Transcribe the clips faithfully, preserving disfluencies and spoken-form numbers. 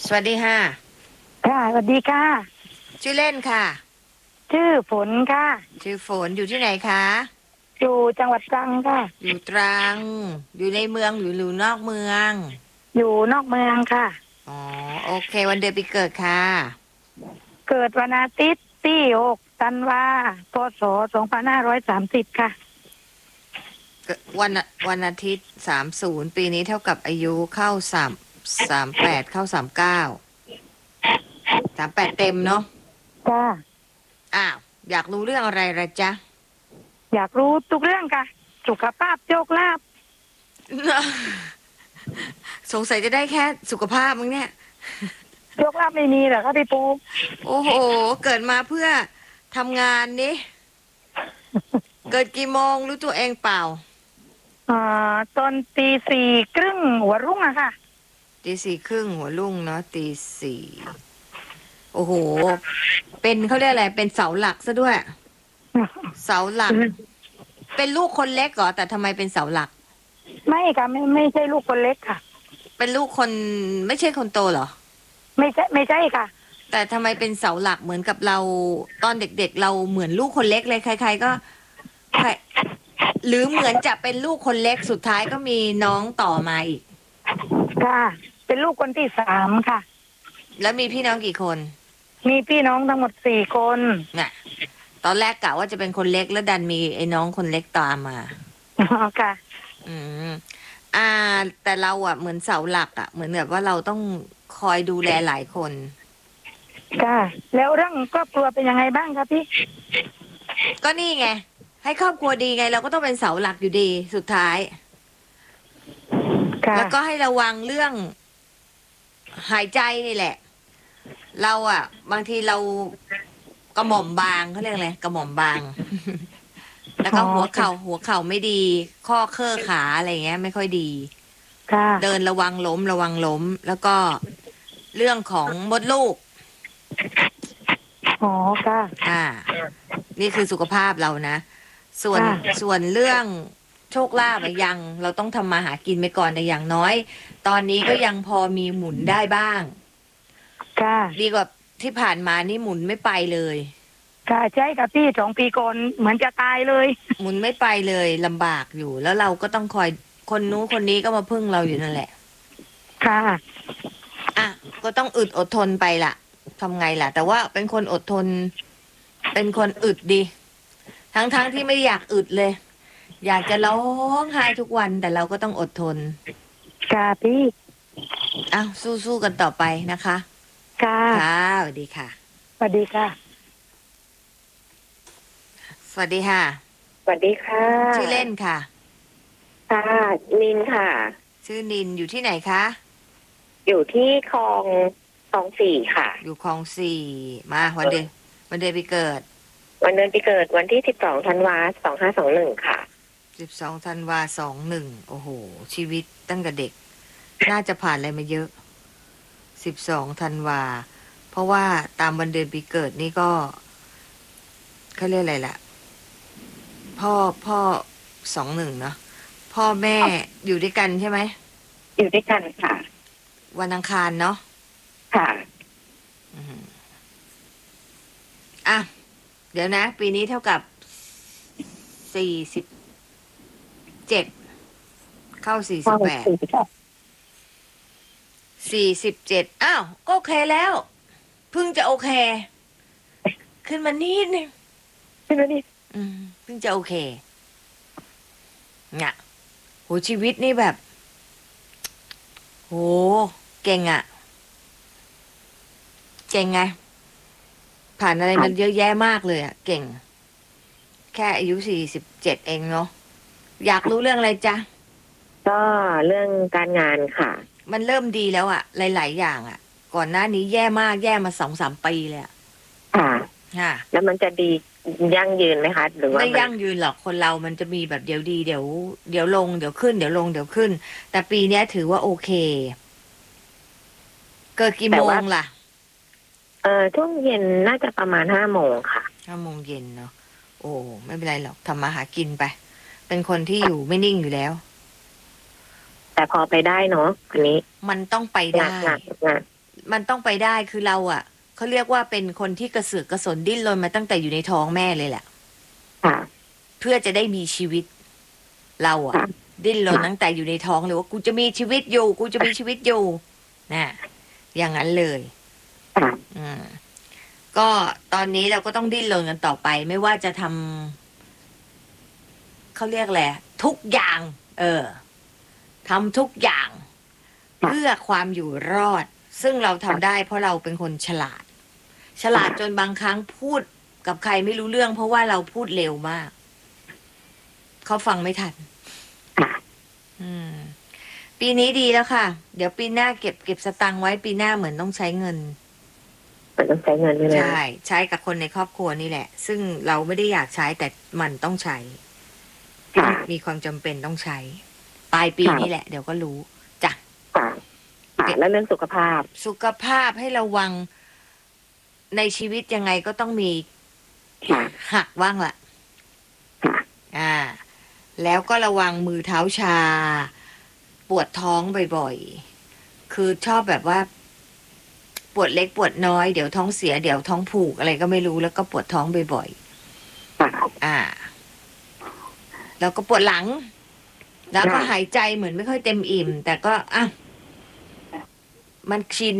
สวัสดีค่ะค่ะสวัสดีค่ะชื่อเล่นค่ะชื่อฝนค่ะชื่อฝนอยู่ที่ไหนคะอยู่จังหวัดตรังค่ะอยู่ตรังอยู่ในเมืองหรืออยู่นอกเมืองอยู่นอกเมืองค่ะอ๋อโอเควันเดือนปีเกิดค่ะเกิดวันอาทิตย์ที่หกธันวาพศสองพันห้าร้อยสามสิบค่ะเกิดวันวันอาทิตย์สามศูนย์ปีนี้เท่ากับอายุเข้าสามสามแปดเข้าสามเก้าสามแปดเต็มเนาะจ้าอ้าวอยากรู้เรื่องอะไรละจ๊ะอยากรู้ทุกเรื่องค่ะสุขภาพโชคลาภสงสัยจะได้แค่สุขภาพมึงเนี่ยโชคลาภไม่มีเหรอคะพี่ปูโอ้โหเกิดมาเพื่อทำงานนี่เกิดกี่โมงรู้ตัวเองเปล่าอ่าตอนตีสี่ครึ่งหัวรุ่งอะค่ะตีสี่ครึ่งหัวรุ่งเนาะตีสี่โอ้โหเป็นเขาเรียกอะไรเป็นเสาหลักซะด้วยเสาหลักเป็นลูกคนเล็กเหรอแต่ทำไมเป็นเสาหลักไม่ค่ะไม่ไม่ใช่ลูกคนเล็กค่ะเป็นลูกคนไม่ใช่คนโตเหรอไม่ใช่ไม่ใช่ค่ะแต่ทำไมเป็นเสาหลักเหมือนกับเราตอนเด็กๆเราเหมือนลูกคนเล็กเลยใครๆก็ใครหรือเหมือนจะเป็นลูกคนเล็กสุดท้ายก็มีน้องต่อมาอีกค่ะเป็นลูกคนที่สามค่ะแล้วมีพี่น้องกี่คนมีพี่น้องทั้งหมดสี่คนน่ะตอนแรกกะว่าจะเป็นคนเล็กแล้วดันมีไอ้น้องคนเล็กตามมาอ๋อค่ะอืมอ่าแต่เราอ่ะเหมือนเสาหลักอ่ะเหมือนแบบว่าเราต้องคอยดูแลหลายคนค่ะแล้วเรื่องครอบครัวเป็นยังไงบ้างครับพี่ก็นี่ไงให้ครอบครัวดีไงเราก็ต้องเป็นเสาหลักอยู่ดีสุดท้ายค่ะแล้วก็ให้ระวังเรื่องหายใจนี่แหละเราอ่ะบางทีเรากระหม่อมบางเขาเรียกอะไรกระหม่อมบาง แล้วก็หัวเข่าหัวเข่าไม่ดีข้อเครื่อขาอะไรเงี้ยไม่ค่อยดีค่ะเดินระวังล้มระวังล้มแล้วก็เรื่องของมดลูกอ๋อค่ะอ่านี่คือสุขภาพเรานะส่วนส่วนเรื่องโชคลาภอะยังเราต้องทำมาหากินไปก่อนแต่อย่างน้อยตอนนี้ก็ยังพอมีหมุนได้บ้างค่ะดีกว่าที่ผ่านมานี่หมุนไม่ไปเลยค่ะใช่ค่ะพี่สองปีก่อนเหมือนจะตายเลยหมุนไม่ไปเลยลำบากอยู่แล้วเราก็ต้องคอยคนนู้นคนนี้ก็มาพึ่งเราอยู่นั่นแหละค่ะอ่ะก็ต้องอึดอดทนไปล่ะทำไงล่ะแต่ว่าเป็นคนอดทนเป็นคนอึดดีทั้งๆทที่ไม่อยากอึดเลยอยากจะร้องไห้ทุกวันแต่เราก็ต้องอดทนค่ะพี่อ้าวสู้ๆกันต่อไปนะคะค่ะค่ะสวัสดีค่ะสวัสดีค่ะสวัสดีค่ะสวัสดีค่ะชื่อเล่นค่ะค่ะนินค่ะชื่อนินอยู่ที่ไหนคะอยู่ที่คลองคลองสี่ค่ะอยู่คลองสี่มาวันเดือนวันเดือนปีเกิดวันเดือนปีเกิดวันที่สิบสองธันวาสองห้าสองหนึ่งค่ะสิบสองธันวาสองหนึ่งโอ้โหชีวิตตั้งแต่เด็กน่าจะผ่านอะไรมาเยอะสิบสองธันวาเพราะว่าตามวันเดือนปีเกิดนี่ก็เขาเรียกอะไรล่ะพ่อพ่อสองหนึ่งเนาะพ่อแม่อยู่ด้วยกันใช่ไหมอยู่ด้วยกันค่ะวันอังคารเนาะค่ะอ่ะเดี๋ยวนะปีนี้เท่ากับสี่สิบเจ็ดเข้าสี่สิบแปดสี่สิบเจ็ดอ้าวก็โอเคแล้วเพิ่งจะโอเคขึ้นมานิดนึงขึ้นมานิดอืมเพิ่งจะโอเคเนี่ยโหชีวิตนี่แบบโหเก่งอ่ะเก่งไงผ่านอะไรมันเยอะแยะมากเลยอ่ะเก่งแค่อายุสี่สิบเจ็ดเองเนาะอยากรู้เรื่องอะไรจ๊ะก็เรื่องการงานค่ะมันเริ่มดีแล้วอ่ะหลายๆอย่างอ่ะก่อนหน้านี้แย่มากแย่มาสองสามปีเลยอ่ะค่ะค่ะแล้วมันจะดียั่งยืนไหมคะหรือว่าไม่ยั่งยืนหรอกคนเรามันจะมีแบบเดี๋ยวดีเดี๋ยวเดี๋ยวลงเดี๋ยวขึ้นเดี๋ยวลงเดี๋ยวขึ้นแต่ปีนี้ถือว่าโอเคเกิดกี่โมงล่ะเอ่อช่วงเย็นน่าจะประมาณห้าโมงค่ะห้าโมงเย็นเนาะโอ้ไม่เป็นไรหรอกทำมาหากินไปเป็นคนที่อยู่ไม่นิ่งอยู่แล้วแต่พอไปได้เนาะอันนี้มันต้องไปได้มันต้องไปได้คือเราอ่ะเขาเรียกว่าเป็นคนที่กระเสือกกระสนดิ้นรนมาตั้งแต่อยู่ในท้องแม่เลยแหละค่ะเพื่อจะได้มีชีวิต เราอ่ะค่ะดิ้นรนตั้งแต่อยู่ในท้องเลยว่ากูจะมีชีวิตอยู่ กูจะมีชีวิตอยู่นะอย่างนั้นเลยค่ะอืมก็ตอนนี้เราก็ต้องดิ้นรนกันต่อไป ไม่ว่าจะทำเขาเรียกแหละไรทุกอย่าง เออทำทุกอย่าง เพื่อความอยู่รอด ซึ่งเราทำได้เพราะเราเป็นคนฉลาด ฉลาดจนบางครั้งพูดกับใครไม่รู้เรื่อง เพราะว่าเราพูดเร็วมาก เขาฟังไม่ทันค่ะอืม ปีนี้ดีแล้วค่ะ เดี๋ยวปีหน้าเก็บเก็บสตังค์ไว้ปีหน้าเหมือนต้องใช้เงินมันต้องใช้เงินด้วยนะใช่ ใช้กับคนในครอบครัวนี่แหละ ซึ่งเราไม่ได้อยากใช้แต่มันต้องใช้ค่ะมีความจำเป็นต้องใช้ ปลายปีค่ะนี้แหละ เดี๋ยวก็รู้จ้ะค่ะค่ะแล้วเรื่องสุขภาพสุขภาพให้ระวังในชีวิตยังไงก็ต้องมีค่ะหักบ้างล่ะค่ะอ่า แล้วก็ระวังมือเท้าชา ปวดท้องบ่อยๆ คือชอบแบบว่า ปวดเล็กปวดน้อยเดี๋ยวท้องเสียเดี๋ยวท้องผูกอะไรก็ไม่รู้แล้วก็ปวดท้องบ่อยค่ะๆ อ่า แล้วก็ปวดหลัง แล้วก็ค่ะหายใจเหมือนไม่ค่อยเต็มอิ่ม แต่ก็อ่ะมันชิน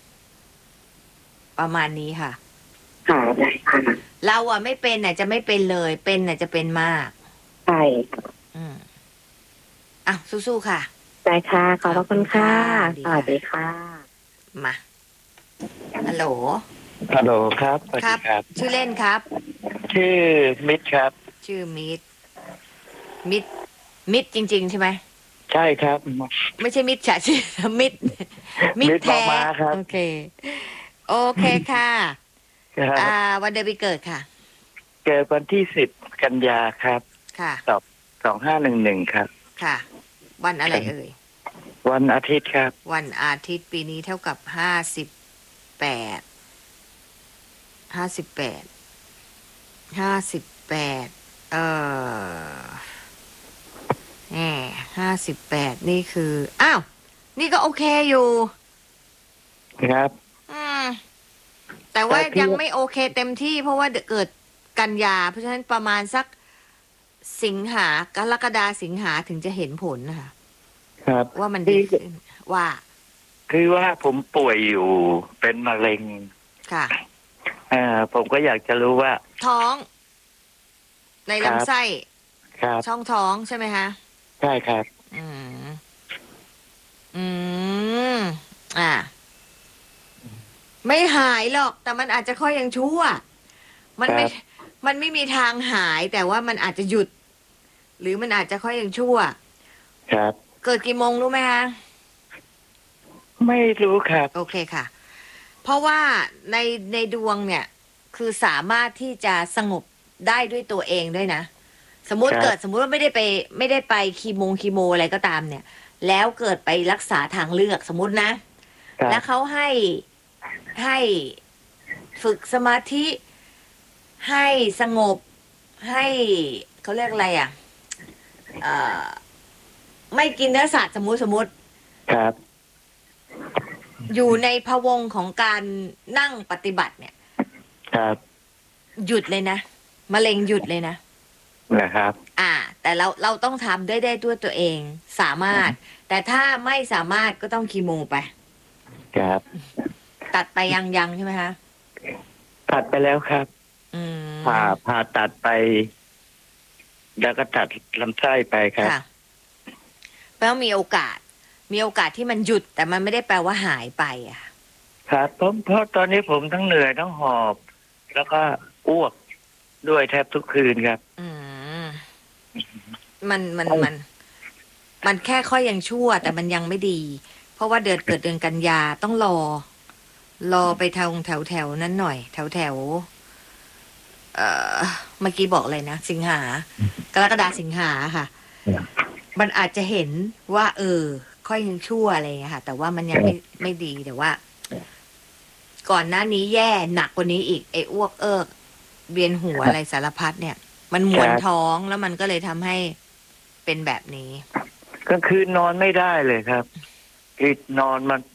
ประมาณนี้ค่ะค่ะได้ค่ะเราอ่ะไม่เป็นน่ะจะไม่เป็นเลย เป็นน่ะจะเป็นมากใช่ค่ะอืมอ่ะสู้ๆค่ะได้ค่ะ ขอบพระคุณค่ะขอบคุณค่ะสวัสดีค่ะมาฮัลโหลฮัลโหลครับสวัสครัดีครับชื่อเล่นครับชื่อมิตรครับชื่อมิดมิดมิดจริง ๆ ใช่ไหมใช่ครับไม่ใช่มิดฉะชื่อ มิดมิดมิตรแท้มาครับโอเค โอเคค่ะครับอ่า วันเดือนปีเกิดค่ะเกิดวันที่สิบกันยาครับค่ะสองห้าหนึ่งหนึ่งครับค่ะ วันอะไรเอ่ยวันอาทิตย์ครับวันอาทิตย์ปีนี้เท่ากับห้าสิบแปดห้าสิบแปดห้าสิบแปดเอ่อแหมห้าสิบแปดนี่คือ อ้าว นี่ก็โอเคอยู่ครับอืม แต่ว่าแต่พี่ยังไม่โอเคเต็มที่เพราะว่าเกิดกันยา เพราะฉะนั้นประมาณสักสิงหากรกฎาสิงหาถึงจะเห็นผลนะคะครับว่ามันดีขึ้นว่าคือว่าผมป่วยอยู่เป็นมะเร็งค่ะอ่าผมก็อยากจะรู้ว่าท้อง ในครับลำไส้ครับช่องท้องใช่ไหมคะใช่ครับอืม อืม อ่า ไม่หายหรอก แต่มันอาจจะค่อยยังชั่ว มันไม่ครับมันไม่มีทางหาย แต่ว่ามันอาจจะหยุด หรือมันอาจจะค่อยยังชั่วครับเกิดกี่โมงรู้ไหมคะไม่รู้ครับโอเคค่ะ เพราะว่าในในดวงเนี่ย คือสามารถที่จะสงบได้ด้วยตัวเองด้วยนะ สมมุติครับเกิดสมมุติว่าไม่ได้ไป ไม่ได้ไปคีโมคีโมอะไรก็ตามเนี่ย แล้วเกิดไปรักษาทางเลือกสมมุตินะครับแล้วเขาให้ให้ฝึกสมาธิ ให้สงบ ให้เขาเรียกอะไรอ่ะเอ่อไม่กินเนื้อสัตว์สมมุติสมมุติครับอยู่ในภวงค์ของการนั่งปฏิบัติเนี่ยครับหยุดเลยนะมะเร็งหยุดเลยนะนะครับอ่า แต่เราเราต้องทำได้ได้ด้วยตัวเอง สามารถ แต่ถ้าไม่สามารถก็ต้องคีโมไปครับตัดไปยังยังใช่ไหมคะตัดไปแล้วครับอืมผ่าผ่าตัดไป แล้วก็ตัดลำไส้ไปครับค่ะแปลว่ามีโอกาส มีโอกาสที่มันหยุด แต่มันไม่ได้แปลว่าหายไปอะครับเพราะเพราะตอนนี้ผมทั้งเหนื่อยทั้งหอบ แล้วก็อ้วกด้วยแทบทุกคืนครับอืมมันมันมัน มันแค่ค่อยยังชั่ว แต่มันยังไม่ดี เพราะว่าเดือนเกิดเดือนกันยาต้องรอ รอไปทางแถวแถวนั้นหน่อย แถวแถวเอ่อเมื่อกี้บอกเลยนะสิงหากรกฎาสิงหาค่ะ มันอาจจะเห็นว่า เออ ค่อยยังชั่วอะไรอย่างเงี้ยค่ะ แต่ว่ามันยังไม่ไม่ดีแต่ว่า ก่อนหน้านี้แย่หนักกว่านี้อีกไอ้อ้วกเอิกเวียนหัวอะไรสารพัดเนี่ย มันมวนครับท้องแล้วมันก็เลยทำให้เป็นแบบนี้กลางคืนนอนไม่ได้เลยครับคือนอนมัน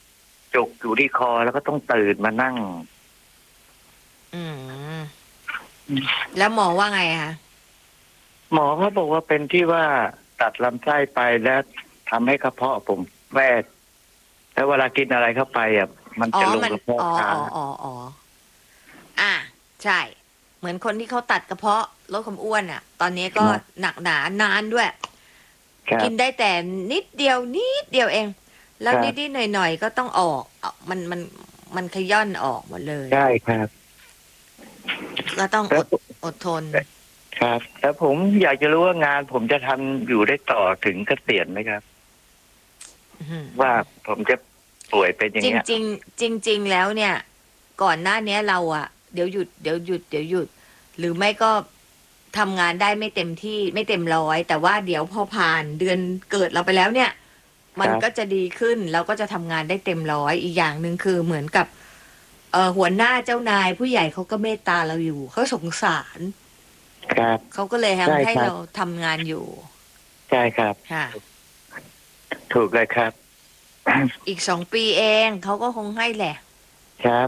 จุกอยู่ที่คอแล้วก็ต้องตื่นมานั่งอืมแล้วหมอว่าไงคะหมอเขาบอกว่าเป็นที่ว่าตัดลำไส้ไปแล้วทำให้กระเพาะผมแวดแล้วเวลากินอะไรเข้าไปอ่ะมันอ๋อจะลงมันกระเพาะอ๋อช้าอ๋ออ๋ออ๋ออ่ะใช่ เหมือนคนที่เขาตัดกระเพาะลดความอ้วนอ่ะ ตอนนี้ก็หนักหนานานด้วยครับกินได้แต่นิดเดียวนิดเดียวเอง แล้วครับนิดนิดหน่อยหน่อยๆก็ต้องออกเอามันมันมันขย่อนออกหมดเลยใช่ครับก็ต้องแล้อวดอดทนครับแล้วผมอยากจะรู้ว่างานผมจะทำอยู่ได้ต่อถึงเกษียณไหมครับ ว่าผมจะป่วยเป็นอย่างจริงเงี้ยจริงจริงจริง ๆ แล้วเนี่ย ก่อนหน้าเนี้ยเราอะเดี๋ยวหยุดเดี๋ยวหยุดเดี๋ยวหยุด หรือไม่ก็ทำงานได้ไม่เต็มที่ไม่เต็มร้อย แต่ว่าเดี๋ยวพอผ่านเดือนเกิดเราไปแล้วเนี่ย มันก็จะดีขึ้นเราก็จะทำงานได้เต็มร้อยอีกอย่างหนึ่งคือเหมือนกับ เอ่อหัวหน้าเจ้านายผู้ใหญ่เขาก็เมตตาเราอยู่เขาสงสารครับเขาก็เลยใช่ทำให้ครับเราทำงานอยู่ใช่ครับค่ะถูกเลยครับอีกสองปีเองเขาก็คงให้แหละครับ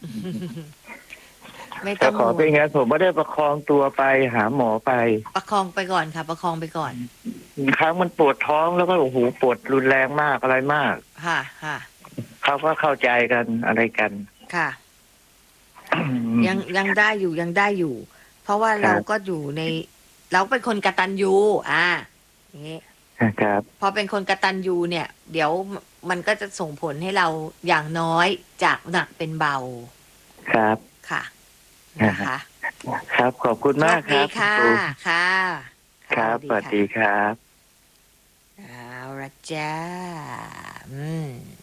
ไม่ต้แต่องขอห่วเป็นงงั้นผมไม่ได้ประคองตัวไปหาหมอไปประคองไปก่อนค่ะ ประคองไปก่อนครั้งมันปวดท้องแล้วก็โอ้โหปวดรุนแรงมากอะไรมากค่ะค่ะเขาก็เข้าใจกันอะไรกันค่ะ ยังยังได้อยู่ยังได้อยู่ เพราะว่าครับเราก็อยู่ใน เราเป็นคนกตัญญูอ่าอย่างนี้ครับพอเป็นคนกตัญญูเนี่ย เดี๋ยวมันก็จะส่งผลให้เราอย่างน้อยจากหนักเป็นเบาครับค่ะนะคะครับขอบคุณมากโชครัดีบค่ะณรูค่ะครับสวัสดีค่ะครับเอาละจ้าอืม